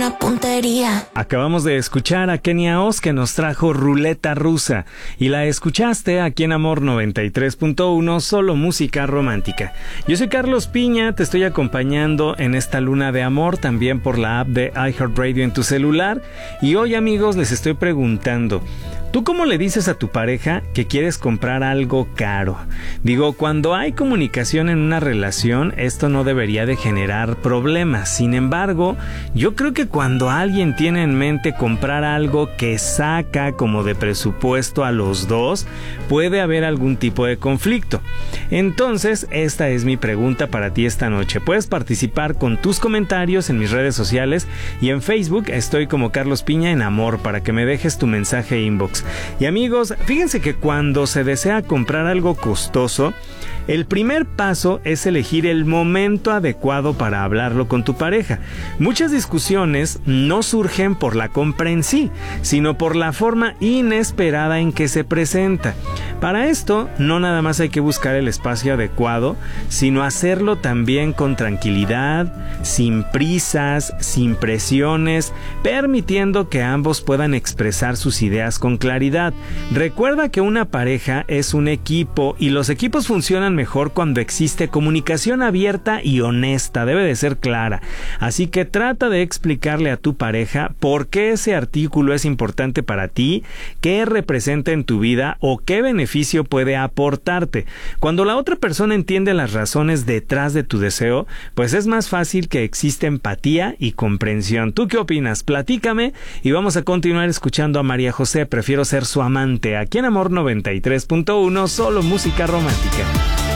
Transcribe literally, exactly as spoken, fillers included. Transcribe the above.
buena puntería. Acabamos de escuchar a Kenia Oz, que nos trajo Ruleta Rusa, y la escuchaste aquí en Amor noventa y tres punto uno, solo música romántica. Yo soy Carlos Piña, te estoy acompañando en esta luna de amor, también por la app de iHeartRadio en tu celular, y hoy, amigos, les estoy preguntando: ¿tú cómo le dices a tu pareja que quieres comprar algo caro? Digo, cuando hay comunicación en una relación, esto no debería de generar problemas. Sin embargo, yo creo que cuando alguien tiene en mente comprar algo que saca como de presupuesto a los dos, puede haber algún tipo de conflicto. Entonces, esta es mi pregunta para ti esta noche. Puedes participar con tus comentarios en mis redes sociales, y en Facebook estoy como Carlos Piña en Amor, para que me dejes tu mensaje inbox. Y amigos, fíjense que cuando se desea comprar algo costoso, el primer paso es elegir el momento adecuado para hablarlo con tu pareja. Muchas discusiones no surgen por la compra en sí, sino por la forma inesperada en que se presenta. Para esto, no nada más hay que buscar el espacio adecuado, sino hacerlo también con tranquilidad, sin prisas, sin presiones, permitiendo que ambos puedan expresar sus ideas con claridad. Recuerda que una pareja es un equipo, y los equipos funcionan mejor cuando existe comunicación abierta y honesta, debe de ser clara. Así que trata de explicarle a tu pareja por qué ese artículo es importante para ti, qué representa en tu vida o qué beneficio puede aportarte. Cuando la otra persona entiende las razones detrás de tu deseo, pues es más fácil que exista empatía y comprensión. ¿Tú qué opinas? Platícame, y vamos a continuar escuchando a María José, Prefiero ser su amante, aquí en Amor noventa y tres punto uno, solo música romántica.